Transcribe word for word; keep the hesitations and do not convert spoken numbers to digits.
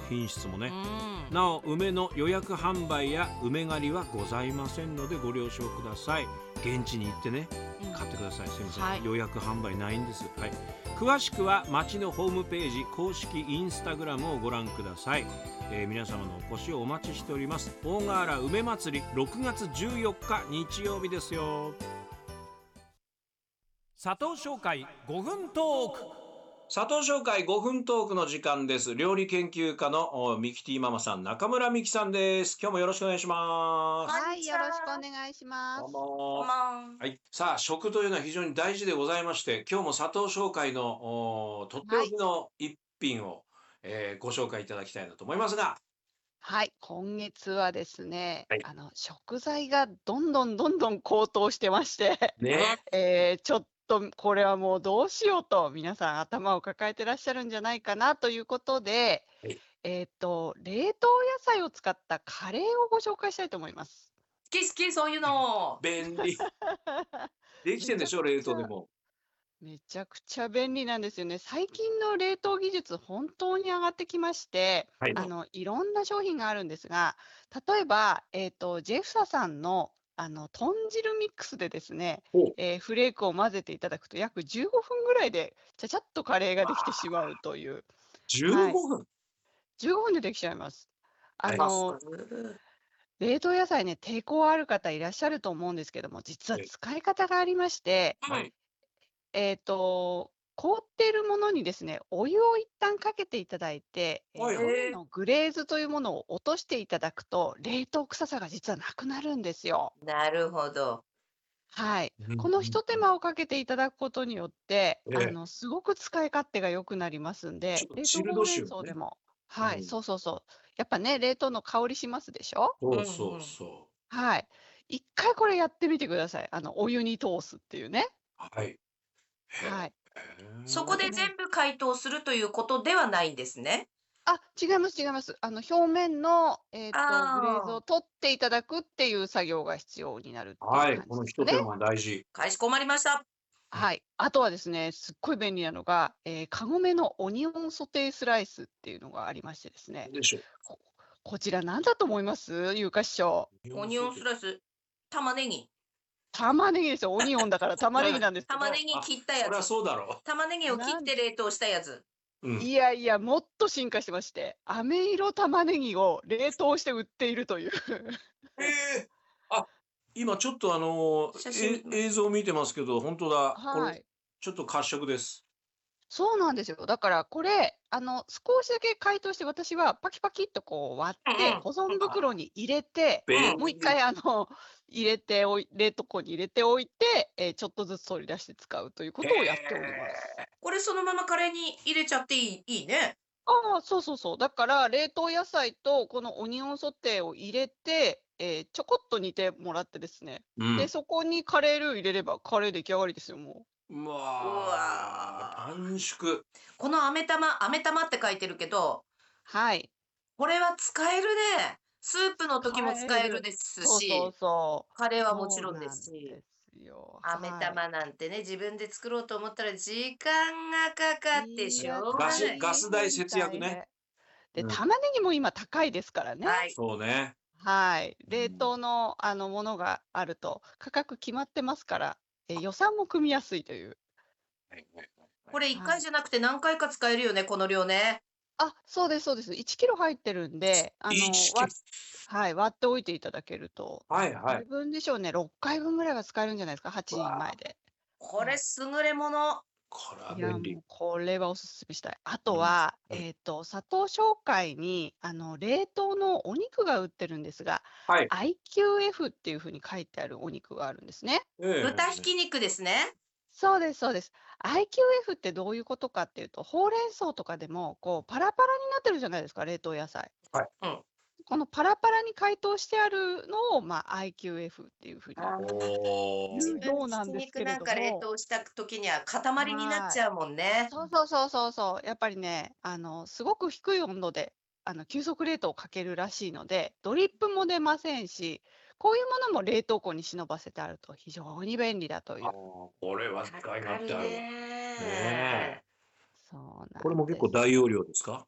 品質もね。 うん。 なお梅の予約販売や梅狩りはございませんのでご了承ください。現地に行ってねうん買ってください。すいません、 はい予約販売ないんです。はい、詳しくは町のホームページ公式インスタグラムをご覧ください。えー皆様のお越しをお待ちしております。大河原梅まつりろくがつじゅうよっか日曜日ですよ。佐藤商会ごふんトーク。佐藤商会ごふんトークの時間です。料理研究家のおミキティママさん、中村美希さんです。今日もよろしくお願いします。 はい、 こんにちはよろしくお願いしまどうす。 こもんばん。 はい、さあ食というのは非常に大事でございまして、今日も佐藤商会のおとっておきの一品を、えーご紹介いただきたいなと思いますが、 はい、今月はですね、 はいあの食材がどんどんどんどん高騰してまして、 ね、 えーちょっとこれはもうどうしようと皆さん頭を抱えてらっしゃるんじゃないかなということで、 はいえっと冷凍野菜を使ったカレーをご紹介したいと思います。 好き好き、そういうの。 便利。できてんでしょ、冷凍でも。 めちゃくちゃ便利なんですよね。最近の冷凍技術、本当に上がってきまして、 はいあのいろんな商品があるんですが、例えば、えっと、ジェフサさんのあの豚汁ミックスでですね、 ほうえーフレークを混ぜていただくと約じゅうごふんぐらいでちゃちゃっとカレーができてしまうという、 15分。 じゅうごふんでできちゃいます。あはいの冷凍野菜ね、抵抗ある方いらっしゃると思うんですけども、実はええ使い方がありまして、 はい。 えっと、凍っているものにですね、お湯を一旦かけていただいて、えーはいはい表面のグレーズというものを落としていただくと、冷凍臭さが実はなくなるんですよ。 なるほど。 はい。 うんこの一手間をかけていただくことによって、 ええあの、すごく使い勝手が良くなりますんで、 ちょっと冷チル凍ほうれんド臭ね草でも、はい、 うんそうそうそう。やっぱね、冷凍の香りしますでしょ？ そうそうそはい。一回これやってみてください。あの、お湯に通すっていうね。 う。はい。 はい。 そこで全部解凍するということではないんですね。 あ、違います違います。あの、表面の、えっと、グレーズああ、 を取っていただくっていう作業が必要になるっていうはい。 感このじですかね。 一手間大事。 かしこまりました。 はい。あとはですね、すっごい便利なのが、えーカゴメのオニオンソテースライスっていうのがありましてですね。 でしょここちら何だと思います？有価師匠。 オニオンスライス、玉ねぎ。 玉ねぎですよ。オニオンだから玉ねぎなんですけど。 玉ねぎ切ったやそりゃつ。 そうだろ玉ねぎを切って冷凍したやつ。 う。うん。 いやいや、もっと進化してまして、飴色玉ねぎを冷凍して売っているという。 ええあ、今ちょっとあの写真見てますえ映像見てますけど、本当だ。これはい。 ちょっと褐色です。 そうなんですよ。だからこれ、あの、少しだけ解凍して、私はパキパキっとこう割って、 うんうん保存袋に入れて、 便もう一回あの、入れておい冷凍庫に入れておいて、えーちょっとずつ取り出して使うということをやっております。 これそのままカレーに入れちゃっていい、いいね。 ああ、そうそうそう。だから冷凍野菜とこのオニオンソテーを入れて、えーちょこっと煮てもらってですね。 うんで、そこにカレールー入れればカレー出来上がりですよ、もううわわー短縮。 この飴玉、飴玉って書いてるけど、 う。はい。 これは使えるね。スープの時も使えるですそうそうし、 そう。 カレーはもちろんですしそうなんで。すよ。 飴はい。 玉なんてね、自分で作ろうと思ったら時間がかかってしょうガスがない。 ガス代節約ね。 で、 うん玉ねぎも今高いですからね。 はい。 そうね。 はい。冷凍のあのものがあると価格決まってますから、え予算も組みやすいという。 はいはいはいこれいっかいじゃなくて何回か使えるよね、この量ね。 あ、そうですそうです。いちキロ入ってるんで、あのいち割っはい、割っておいていただけると、 はいはい何回分でしょうね、ろっかいぶんぐらいは使えるんじゃないですか、はちにんまえで。 これ優れもの。 これはいや、 便利もう。これはお勧めしたい。あとうんは、 はいえっと、佐藤商会に、あの、冷凍のお肉が売ってるんですが、 はい。 アイキューエフ っていう風に書いてあるお肉があるんですね。 ええ豚ひき肉ですね。 そうですそうです。アイキューエフ ってどういうことかっていうと、ほうれん草とかでも、こうパラパラになってるじゃないですか、冷凍野菜。 うん。 このパラパラに解凍してあるのを、まあ、アイキューエフ っていう風に。 あお自ー分ようなんですけれどもひき肉なんか冷凍した時には塊になっちゃうもんね。 そうそうそうそうそう。やっぱりね、あの、すごく低い温度で、あの、急速冷凍をかけるらしいので、ドリップも出ませんし、こういうものも冷凍庫に忍ばせてあると非常に便利だといあう。 ーこれは使いかかる勝手あるわ。 ね。 ねそうなんです。 これも結構大容量ですか？